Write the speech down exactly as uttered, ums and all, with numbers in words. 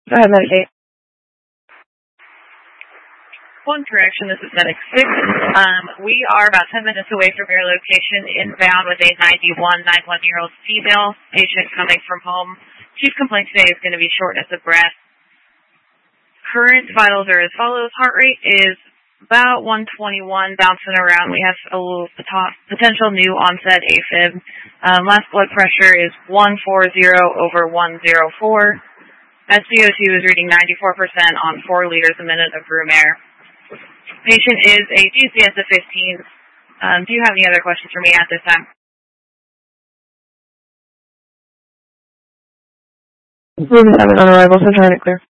Go ahead, Medicaid. One correction, this is Medic six. Um, we are about ten minutes away from your location, inbound with a ninety-one, ninety-one-year-old female patient coming from home. Chief complaint today is going to be shortness of breath. Current vitals are as follows. Heart rate is about one twenty-one, bouncing around. We have a little potential new onset AFib. Um, last blood pressure is one forty over one oh four. S p O two is reading ninety-four percent on four liters a minute of room air. Patient is a G C S of fifteen. Um, do you have any other questions for me at this time? Moving seven on arrival, so trying to clear.